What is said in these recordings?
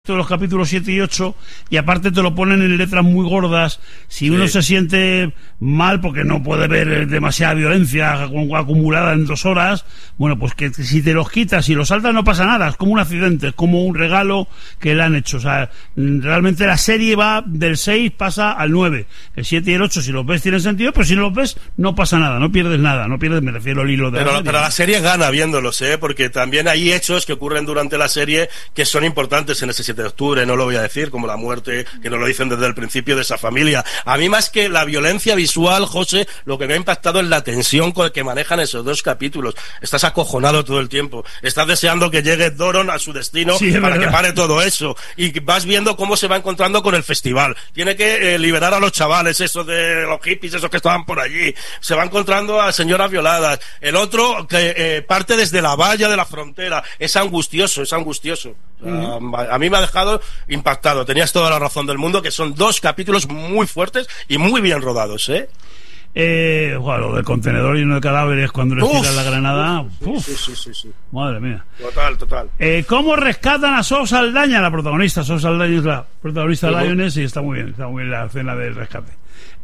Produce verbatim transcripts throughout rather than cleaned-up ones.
de los capítulos siete y ocho, y aparte te lo ponen en letras muy gordas. Si sí. uno se siente mal porque no puede ver demasiada violencia acumulada en dos horas, bueno, pues que si te los quitas y los saltas no pasa nada, es como un accidente, es como un regalo que le han hecho. O sea, realmente la serie va del seis, pasa al nueve. El siete y el ocho, si los ves, tienen sentido, pero si no los ves, no pasa nada, no pierdes nada, no pierdes, me refiero al hilo de pero, la serie. Pero la serie gana viéndolos, ¿eh? Porque también hay hechos que ocurren durante la serie que son importantes en ese siete de octubre, no lo voy a decir, como la muerte, que nos lo dicen desde el principio, de esa familia. A mí, más que la violencia visual, José, lo que me ha impactado es la tensión con la que manejan esos dos capítulos. Estás acojonado todo el tiempo, estás deseando que llegue Doron a su destino, sí, para verdad, que pare todo eso, y vas viendo cómo se va encontrando con el festival. Tiene que eh, liberar a los chavales, esos de los hippies, esos que estaban por allí, se va encontrando a señoras violadas, el otro que eh, parte desde la valla de la frontera. Es angustioso, es angustioso. O sea, uh-huh. A mí me ha dejado impactado. Tenías toda la razón del mundo, que son dos capítulos muy fuertes y muy bien rodados, ¿eh? Eh, bueno, lo del contenedor lleno de cadáveres cuando le tiran la granada. Uf, sí, sí, sí, sí. Madre mía. Total, total. Eh, ¿Cómo rescatan a Sos Saldaña, la protagonista? Sos Saldaña es la protagonista de uh-huh. Lioness, y está muy bien, está muy bien la escena del rescate.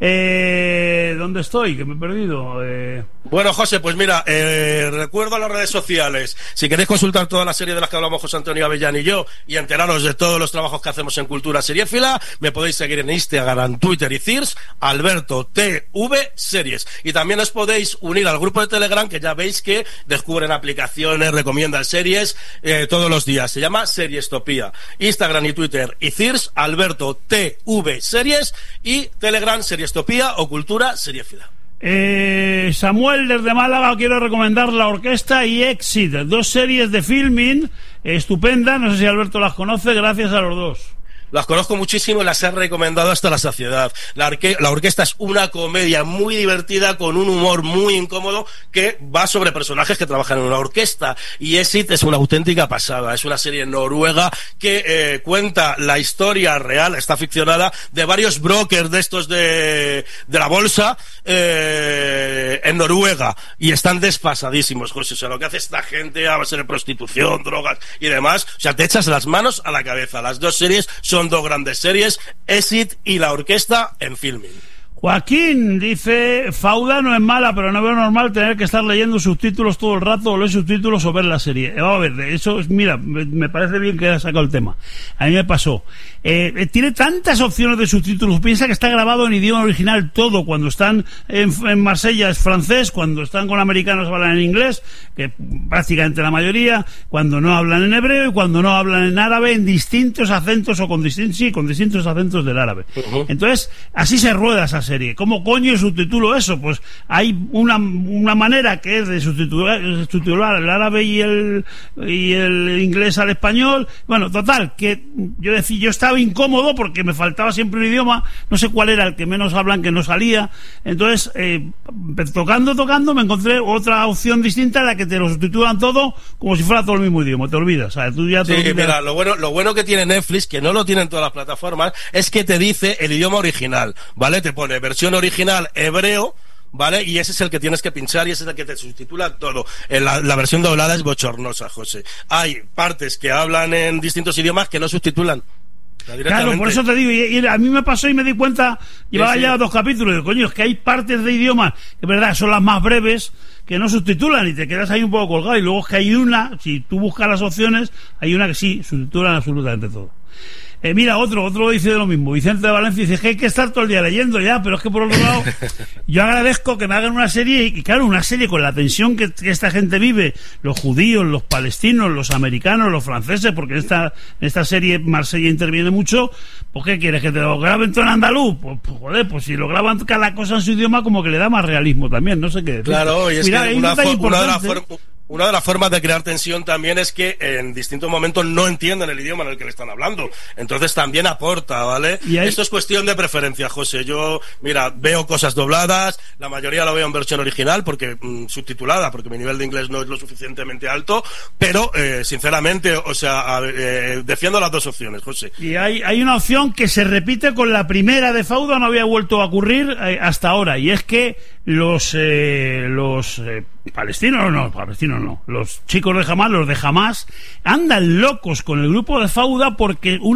Eh, ¿Dónde estoy? Que me he perdido. Eh... Bueno, José, pues mira, eh, recuerdo las redes sociales. Si queréis consultar toda la serie de las que hablamos José Antonio Avellán y yo, y enteraros de todos los trabajos que hacemos en Cultura Seriéfila, me podéis seguir en Instagram, en Twitter y Cirs, Alberto T V Series. Y también os podéis unir al grupo de Telegram, que ya veis que descubren aplicaciones, recomiendan series eh, todos los días. Se llama Seriestopía. Instagram y Twitter y Cirs, Alberto T V Series, y Telegram, Seriestopía o Cultura Seriéfila. Eh, Samuel, desde Málaga, quiero recomendar La Orquesta y Exit, dos series de filming estupendas. No sé si Alberto las conoce, gracias a los dos. Las conozco muchísimo y las he recomendado hasta la saciedad. La, orque- la orquesta es una comedia muy divertida, con un humor muy incómodo, que va sobre personajes que trabajan en una orquesta. Y Exit es una auténtica pasada. Es una serie noruega que eh, cuenta la historia real, está ficcionada, de varios brokers de estos de, de la bolsa eh, en Noruega. Y están desfasadísimos, José. O sea, lo que hace esta gente a base de prostitución, drogas y demás. O sea, te echas las manos a la cabeza. Las dos series son Son dos grandes series, Exit y La Orquesta, en filming. Joaquín dice: Fauda no es mala, pero no veo normal tener que estar leyendo subtítulos todo el rato, o leer subtítulos o ver la serie. Eh, vamos a ver, eso es, mira, me, me parece bien que haya sacado el tema. A mí me pasó. Eh, eh, tiene tantas opciones de subtítulos. Piensa que está grabado en idioma original todo. Cuando están en, en Marsella es francés, cuando están con americanos hablan en inglés, que prácticamente la mayoría, cuando no hablan en hebreo y cuando no hablan en árabe, en distintos acentos o con distintos, sí, con distintos acentos del árabe. Uh-huh. Entonces, así se rueda esa serie. ¿Cómo coño subtitulo eso? Pues hay una, una manera que es de subtitular, subtitular el árabe y el, y el inglés al español. Bueno, total, que yo decía, yo estaba incómodo porque me faltaba siempre un idioma, no sé cuál era el que menos hablan, que no salía. Entonces, eh, tocando, tocando, me encontré otra opción distinta en la que te lo subtitulan todo como si fuera todo el mismo idioma, te olvidas, ¿sabes? Tú ya te sí, olvidas. Mira, lo bueno, lo bueno que tiene Netflix, que no lo tienen todas las plataformas, es que te dice el idioma original, ¿vale? Te pone versión original hebreo, ¿vale? Y ese es el que tienes que pinchar y ese es el que te subtitula todo. La, la versión doblada es bochornosa, José. Hay partes que hablan en distintos idiomas que no subtitulan. Claro, por eso te digo, y, y a mí me pasó y me di cuenta, llevaba sí, sí. ya dos capítulos, y digo, coño, es que hay partes de idiomas que, verdad, son las más breves, que no subtitulan y te quedas ahí un poco colgado, y luego es que hay una, si tú buscas las opciones, hay una que sí, subtitulan absolutamente todo. Eh, mira, otro, otro dice de lo mismo. Vicente de Valencia dice que hay que estar todo el día leyendo ya, pero es que por otro lado, yo agradezco que me hagan una serie, y claro, una serie con la tensión que, que esta gente vive, los judíos, los palestinos, los americanos, los franceses, porque en esta, en esta serie Marsella interviene mucho. ¿Pues qué quieres? ¿Que te lo graben todo en andaluz? Pues, pues joder, pues si lo graban cada cosa en su idioma, como que le da más realismo también, no sé qué decir. Claro, y es Mira, que una, fo- una de las formas... Una de las formas de crear tensión también es que en distintos momentos no entienden el idioma en el que le están hablando. Entonces también aporta, ¿vale? ¿Y hay... Esto es cuestión de preferencia, José. Yo, mira, veo cosas dobladas, la mayoría lo veo en versión original, porque mmm, subtitulada, porque mi nivel de inglés no es lo suficientemente alto, pero, eh, sinceramente, o sea, eh, defiendo las dos opciones, José. Y hay, hay una opción que se repite con la primera de Fauda, no había vuelto a ocurrir eh, hasta ahora, y es que los, eh, los, eh, palestinos no, palestinos no. Los chicos de Hamás, los de Hamás, andan locos con el grupo de Fauda porque una